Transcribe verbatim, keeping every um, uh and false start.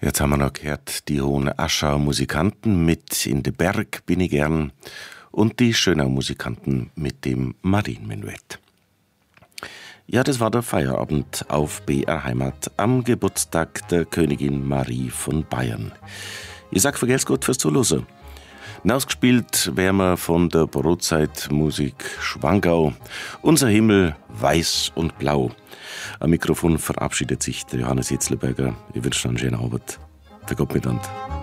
Jetzt haben wir noch gehört, die Hohen Aschauer Musikanten mit In de Berg bin ich gern und die Schönau Musikanten mit dem Marienmenuett. Ja, das war der Feierabend auf B R Heimat am Geburtstag der Königin Marie von Bayern. Ich sag vergelt's gut fürs Zuhören. Ausgespielt werden wir von der Brotzeitmusik Schwangau. Unser Himmel weiß und blau. Am Mikrofon verabschiedet sich der Johannes Hitzlberger. Ich wünsche einen schönen Abend. Für Gott miteinander.